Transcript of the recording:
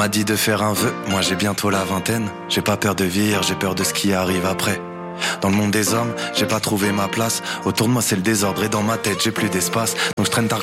m'a dit de faire un vœu, moi j'ai bientôt la vingtaine. J'ai pas peur de vieillir, j'ai peur de ce qui arrive après. Dans le monde des hommes, j'ai pas trouvé ma place. Autour de moi c'est le désordre et dans ma tête j'ai plus d'espace. Donc je traîne tard